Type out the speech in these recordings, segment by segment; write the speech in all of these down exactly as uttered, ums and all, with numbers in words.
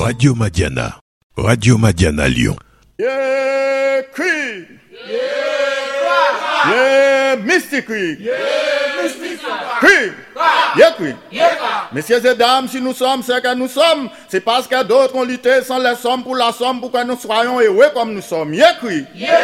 Radio Madiana. Radio Madiana Lyon. Yeah, Creed. Yeah, yeah, Mystic Creed. Yeah, Mystic Creed. Yeah, Creed. Messieurs et dames, si nous sommes ce que nous sommes, c'est parce que d'autres ont lutté sans les sommes pour la somme pour que nous soyons heureux comme nous sommes. Yeah, Creed.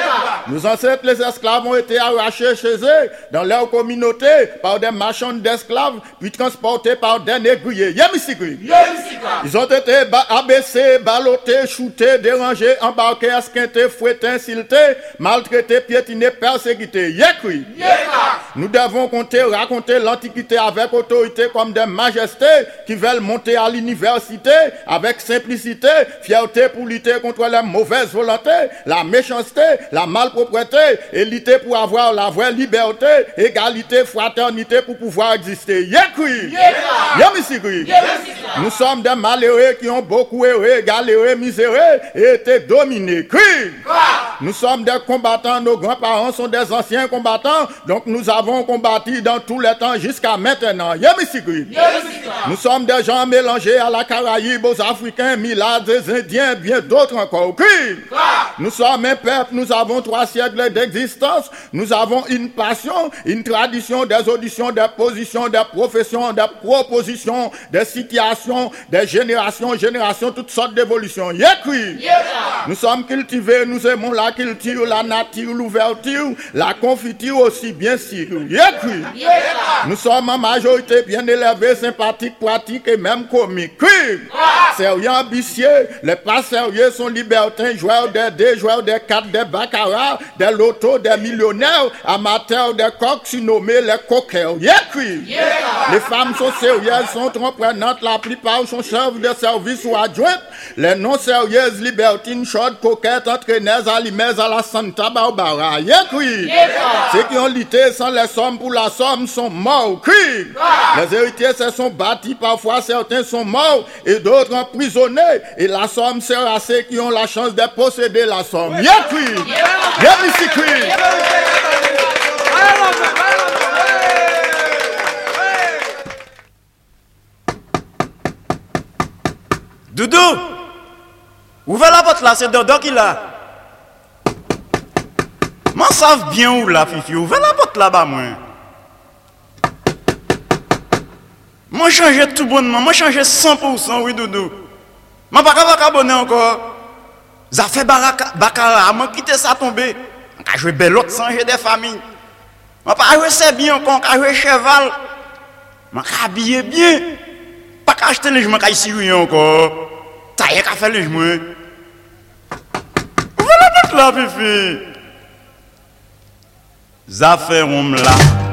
Nos ancêtres, les esclaves, ont été arrachés chez eux, dans leur communauté, par des marchands d'esclaves, puis transportés par des négriers. Yeah, Mystic Creed. Ils ont été ba- abaissés, ballottés, shootés, dérangés, embarqués, esquintés, fouettés, insultés, maltraités, piétinés, persécutés. Yeah, Creed. Nous devons compter, raconter l'Antiquité avec autorité comme des majestés qui veulent monter à l'université avec simplicité, fierté pour lutter contre la mauvaise volonté, la méchanceté, la malpropreté et lutter pour avoir la vraie liberté, égalité, fraternité pour pouvoir exister. Yeah, Creed. Yeah, Missy Creed. Nous sommes des malheureux qui ont beaucoup erré, galéré, miséré et été dominés. Creed. Nous sommes des combattants, nos grands-parents sont des anciens combattants, donc nous avons combattu dans tous les temps jusqu'à maintenant. Yeah, Missy Creed. Nous sommes des gens mélangés à la Caraïbe, aux Africains, Milades, aux Indiens, bien d'autres encore. Creed. Nous sommes un peuple, nous avons trois siècles d'existence, nous avons une passion, une tradition, des auditions, des positions, des professions, des propositions, des situations, des générations, générations, toutes sortes d'évolutions. Yeah, Creed. Nous sommes cultivés, nous aimons la culture, la nature, l'ouverture, la confiture aussi, bien sûr. Yeah, Creed. Nous sommes en majorité bien élevés, sympathiques, pratiques et même comiques. Creed. Sérieux, ambitieux, les pas sérieux sont libertins, joueurs des dés, joueurs des cartes, des baccarat, des lotos, des millionnaires, amateurs, des coqs surnommés les coqueurs. Yeah, Creed. Les femmes sont sérieuses, sont entreprenantes, la plupart sont chefs de service ou adjointes. Les non sérieuses, libertines, chaudes, coquettes, entraîneuses, allumeuses à la Santa Barbara. Yeah, Creed. Ceux qui ont lutté sans les sommes pour la somme sont morts. Creed. Les héritiers se sont bâtis, parfois certains sont morts et d'autres emprisonnés. Et la somme sert à ceux qui ont la chance de posséder la somme. Yeah, Creed. Yeah, Missy Creed. Doudou, ouvrez la porte là, c'est Dodo qui l'a. M'en savent bien où là, Fifi, ouvrez la porte là-bas, moi. Moi changé tout bonnement, moi changé cent pour cent, oui, Doudou. Moi pas capable abonner encore. Ça fait baccarat, moi quitter ça tomber. Je jouer belle autre sans des familles. Moi pas jouer c'est bien encore, je jouer cheval. Moi habiller bien. Pas acheter les gens qui sont encore. Ça y est, qu'à faire les gens. Voilà la porte là, Fifi. Ça fait un là.